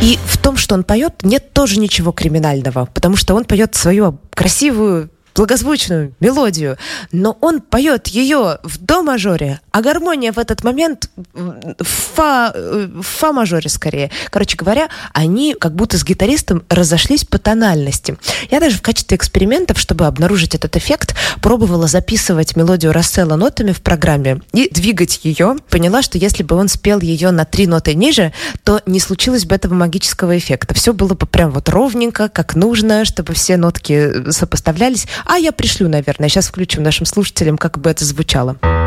И в том, что он поет, нет тоже ничего криминального, потому что он поет свою красивую, благозвучную мелодию, но он поет ее в до-мажоре, а гармония в этот момент в фа-мажоре скорее. Короче говоря, они как будто с гитаристом разошлись по тональности. Я даже в качестве экспериментов, чтобы обнаружить этот эффект, пробовала записывать мелодию Расселла нотами в программе и двигать ее. Поняла, что если бы он спел ее на 3 ноты ниже, то не случилось бы этого магического эффекта. Все было бы прям вот ровненько, как нужно, чтобы все нотки сопоставлялись. А я пришлю, наверное. Сейчас включим нашим слушателям, как бы это звучало.